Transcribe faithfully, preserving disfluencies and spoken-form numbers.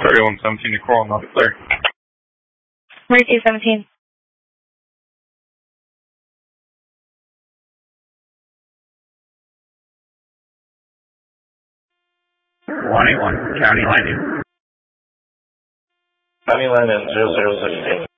thirty-one seventeen, you're calling not clear. thirty-two seventeen. one eight one, County Landing. County Landing, zero zero sixteen.